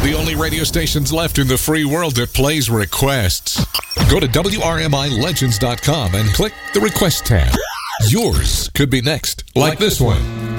The only radio stations left in the free world that plays requests. Go to WRMILegends.com and click the Request tab. Yours could be next, like this one.